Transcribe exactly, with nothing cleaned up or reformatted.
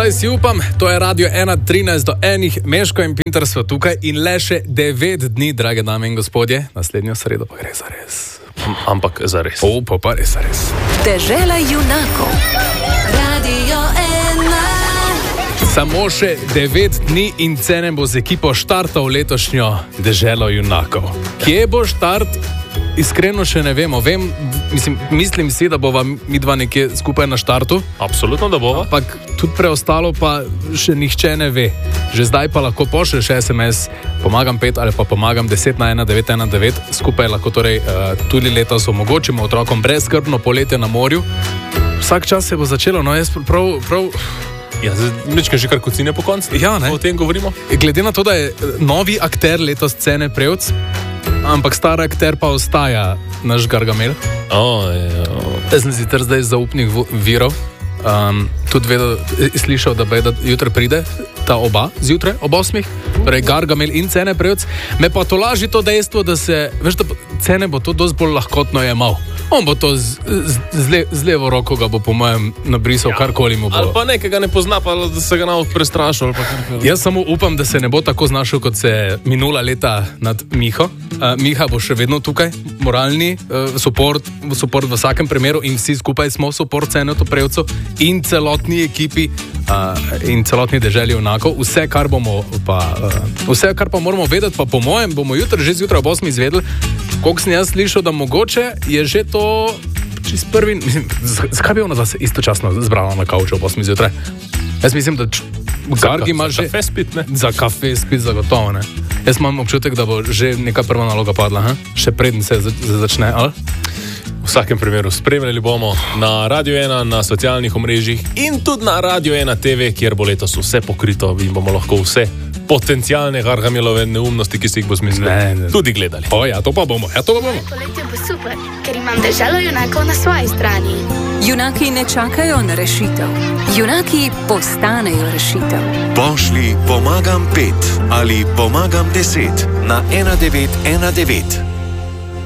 Vsaj si upam, to je Radio ena trinajst do enih, Meško in Pinter sva tukaj in le še devet dni, drage dame in gospodje, naslednjo sredo pa gre za res. Ampak za res. O, pa pa res, res. Dežela junakov. Radio ena. Samo še devet dni in Cene bo z ekipo štartal letošnjo Deželo junakov. Kje bo štart? Iskreno še ne vemo. Vem, mislim, mislim si, da bova midva nekje skupaj na štartu. Absolutno, da bova. Ampak tudi preostalo pa še nihče ne ve. Že zdaj pa lahko pošlješ es em es, pomagam pet ali pa pomagam deset na ena devet ena devet. Skupaj lahko torej uh, tudi letos omogočimo otrokom brezskrbno poletje na morju. Vsak čas se bo začelo, no jaz prav... prav Ja, nečkaj že kar kocine po koncu. Ja, ne? O tem govorimo. Glede na to, da je novi akter letos Cene Prevc, ampak star akter pa ostaja naš Gargamel. Oh, oh. Jaz sem sicer zdaj zaupnih virov. Um, tudi vedel, slišal, da bi da jutri pride ta oba, zjutraj, ob osmih, torej Gargamel in Cene Prevc. Me pa to laži to dejstvo, da se, veš, da Cene bo to dosti bolj lahkotno jemal. On bo to z, z, z, le, z levo roko ga bo po mojem nabrisal, ja, karkoli mu bo. Ali pa nekega ne pozna, pa da se ga nav prestrašil. Jaz samo upam, da se ne bo tako znašel, kot se je minula leta nad Miho. Uh, Miha bo še vedno tukaj, moralni uh, support, support v vsakem primeru in vsi skupaj smo support Cene Prevcu in celotni ekipi uh, in celotni Deželi junakov. Vse, kar bomo pa, uh, vse, kar pa moramo vedeti, pa po mojem bomo jutri, že zjutraj ob osmih izvedeli, koliko sem jaz slišal, da mogoče je že to čist prvi, mislim, zakaj bi ona zase istočasno zbrala na kavču ob osmih zjutraj? Jaz mislim, da Gargi ima že... Za kafe spit, ne? Za kafe spit, zagotovo, ne? Jaz imam občutek, da bo že neka prva naloga padla, ha? Še preden se začne, ali? V vsakem primeru spremljali bomo na Radio ena, na socialnih omrežjih in tudi na Radio ena te ve, kjer bo letos vse pokrito in bomo lahko vse potencialne Gargamelove neumnosti, ki si jih bo zmislili, tudi gledali. O ja, to pa bomo, ja, to pa bomo. Poletje bo super, ker imam Deželo junakov na svoji strani. Junaki ne čakajo na rešitev. Junaki postanejo rešitev. Pošli pomagam pet ali pomagam deset na ena devet ena devet.